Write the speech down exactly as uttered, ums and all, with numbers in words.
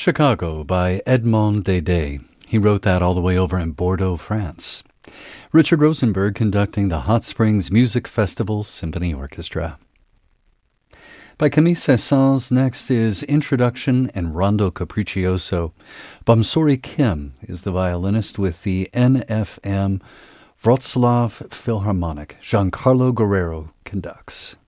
Chicago by Edmond Dédé. He wrote that all the way over in Bordeaux, France. Richard Rosenberg conducting the Hot Springs Music Festival Symphony Orchestra. By Camille Saint-Saëns, next is Introduction and Rondo Capriccioso. Bamsori Kim is the violinist with the N F M Wrocław Philharmonic. Giancarlo Guerrero conducts.